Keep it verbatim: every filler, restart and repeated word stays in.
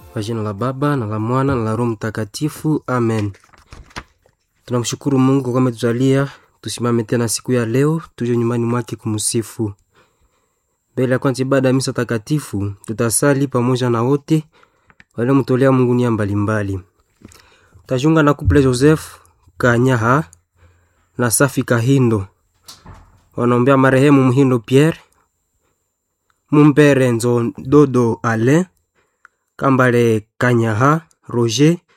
Kwa jina la Baba na la Mwana na la Roho Mtakatifu, amen. Tunamshukuru Mungu kwa kutujalia tusimame tena siku ya leo, tuje nyumbani mwake kumsifu. Mbele ya kwanza ibada ya misa takatifu, tutasali pamoja na wote wale mtolea Mungu nia mbalimbali. Tajunga na couple Joseph Kanyaha na Safi Kahindo. Wanaombea marehemu Muhindo Pierre, Mumbere Nzo Dodo Ale, Kambale Kanyaha Roger,